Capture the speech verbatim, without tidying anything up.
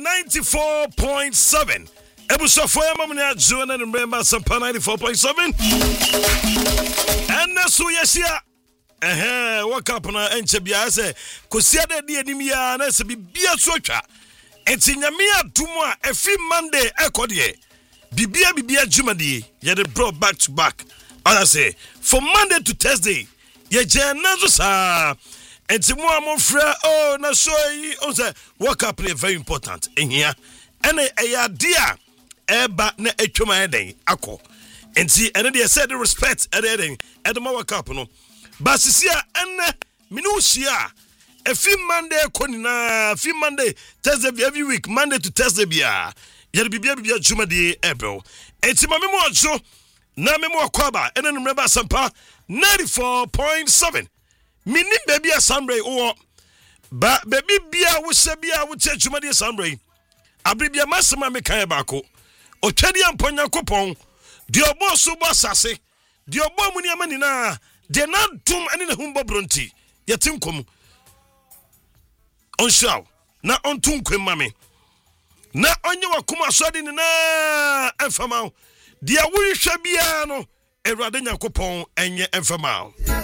ninety-four point seven. Ebuso foya mamnya Jona and remember Sampa ninety-four point seven. And so yesia. Eh, wake up na enchebia se kosia de de animia na se bibia soatwa. Enti nyamia dumwa every Monday ekode. Bibia bibia jumadi ye de brought back to back. I say from Monday to Thursday ye jenazo sa. Enti mo amofra oh na so yi on say wake up is very important in here. And a dia eba na etwoma eden akọ. Enti ene de said the respect eden edema wake up no. Basisia ene minusia every Monday konina every Monday Thursday every week Monday to Thursday bia ye bibia bibia juma de ebro enti ma memo ajo na memo akwaba ene number Sampa ninety-four point seven mini baby asambre o ba baby bia wo se bia wo che juma de asambre abribia masema me kan ba ko otwade amponya kopon de obo so bo asase de obo mu ni amani na de na dum ani na humbo bronti yetinkom on show na on tunkwe mame na onye wakuma asodi ni na enfama dia wo hwe bia no Ewurade Nyankopon enye enfama